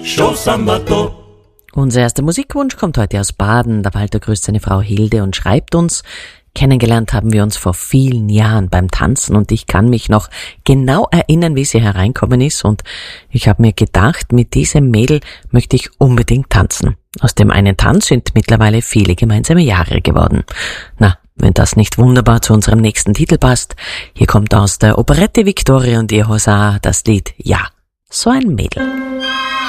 Show Sambato. Unser erster Musikwunsch kommt heute aus Baden. Der Walter grüßt seine Frau Hilde und schreibt uns: Kennengelernt haben wir uns vor vielen Jahren beim Tanzen und ich kann mich noch genau erinnern, wie sie hereinkommen ist, und ich habe mir gedacht, mit diesem Mädel möchte ich unbedingt tanzen. Aus dem einen Tanz sind mittlerweile viele gemeinsame Jahre geworden. Na, wenn das nicht wunderbar zu unserem nächsten Titel passt, hier kommt aus der Operette Victoria und ihr Husar das Lied Ja, so ein Mädel.